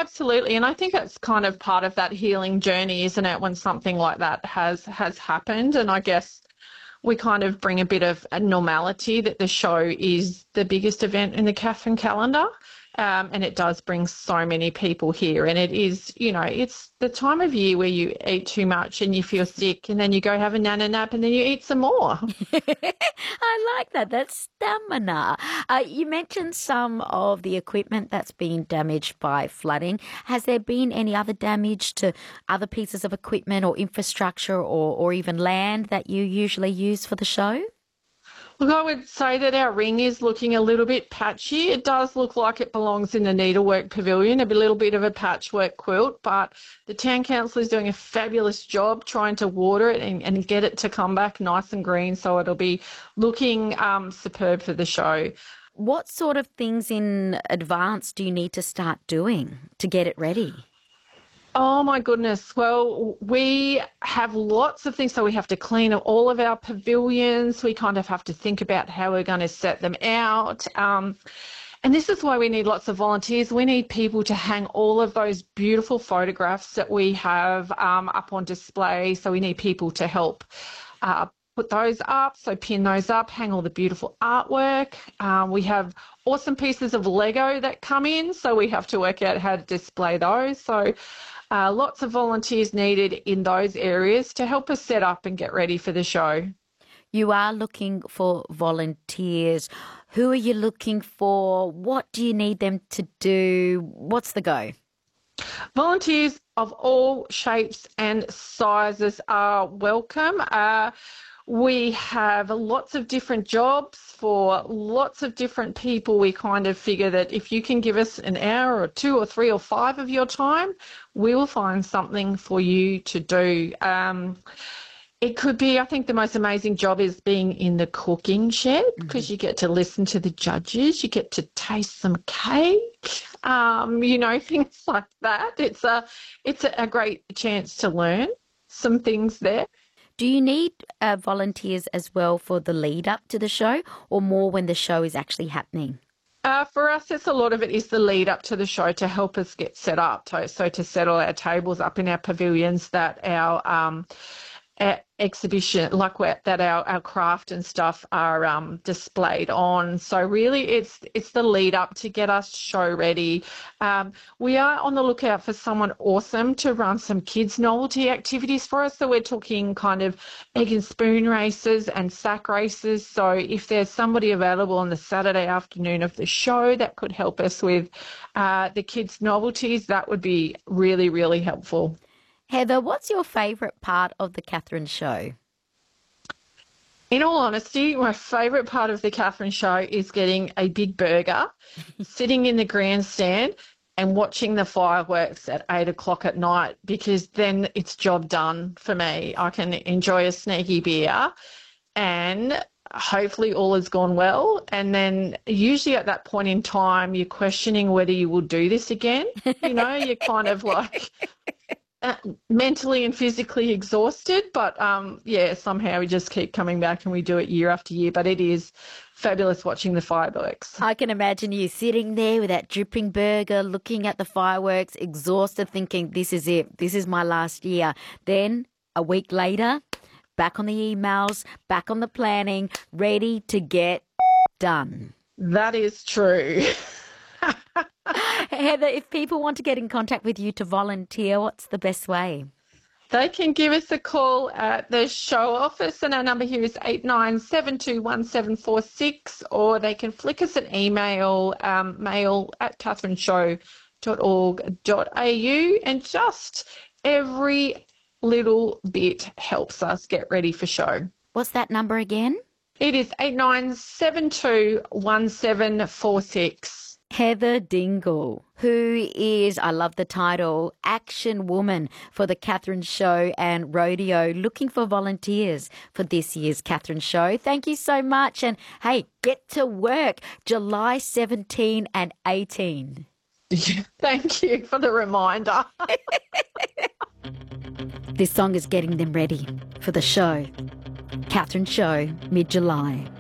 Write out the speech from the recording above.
absolutely. And I think it's kind of part of that healing journey, isn't it, when something like that has happened. And I guess we kind of bring a bit of a normality that the show is the biggest event in the Catherine calendar. And it does bring so many people here. And it is, it's the time of year where you eat too much and you feel sick and then you go have a nana nap and then you eat some more. I like that. That's stamina. You mentioned some of the equipment that's been damaged by flooding. Has there been any other damage to other pieces of equipment or infrastructure or even land that you usually use for the show? Look, I would say that our ring is looking a little bit patchy. It does look like it belongs in the needlework pavilion, a little bit of a patchwork quilt, but the town council is doing a fabulous job trying to water it and get it to come back nice and green, so it'll be looking superb for the show. What sort of things in advance do you need to start doing to get it ready? Oh my goodness. Well, we have lots of things. So we have to clean up all of our pavilions. We kind of have to think about how we're going to set them out. And this is why we need lots of volunteers. We need people to hang all of those beautiful photographs that we have up on display. So we need people to help put those up, so pin those up, hang all the beautiful artwork. We have awesome pieces of Lego that come in, so we have to work out how to display those. So lots of volunteers needed in those areas to help us set up and get ready for the show. You are looking for volunteers. Who are you looking for? What do you need them to do? What's the go? Volunteers of all shapes and sizes are welcome. We have lots of different jobs for lots of different people. We kind of figure that if you can give us an hour or 2 or 3 or 5 of your time, we will find something for you to do. It could be, I think the most amazing job is being in the cooking shed because you get to listen to the judges, you get to taste some cake, things like that. It's a great chance to learn some things there. Do you need volunteers as well for the lead up to the show or more when the show is actually happening? For us, a lot of it is the lead up to the show to help us get set up. So to settle our tables up in our pavilions, that our exhibition, that our craft and stuff are displayed on. So really it's the lead up to get us show ready. We are on the lookout for someone awesome to run some kids novelty activities for us. So we're talking kind of egg and spoon races and sack races. So if there's somebody available on the Saturday afternoon of the show that could help us with the kids novelties, that would be really, really helpful. Heather, what's your favourite part of the Catherine show? In all honesty, my favourite part of the Catherine show is getting a big burger, sitting in the grandstand and watching the fireworks at 8 o'clock at night, because then it's job done for me. I can enjoy a sneaky beer and hopefully all has gone well. And then usually at that point in time, you're questioning whether you will do this again. You're kind of like mentally and physically exhausted, but somehow we just keep coming back and we do it year after year. But it is fabulous watching the fireworks. I can imagine you sitting there with that dripping burger, looking at the fireworks, exhausted, thinking, this is it, this is my last year. Then a week later, back on the emails, back on the planning, ready to get done. That is true. Heather, if people want to get in contact with you to volunteer, what's the best way? They can give us a call at the show office, and our number here is 89721746, or they can flick us an email, mail@catherineshow.org.au, and just every little bit helps us get ready for show. What's that number again? It is 89721746. Heather Dingle, who is, I love the title, Action Woman for the Catherine Show and Rodeo, looking for volunteers for this year's Catherine Show. Thank you so much. And hey, get to work July 17 and 18. Thank you for the reminder. This song is getting them ready for the show. Catherine Show, mid-July.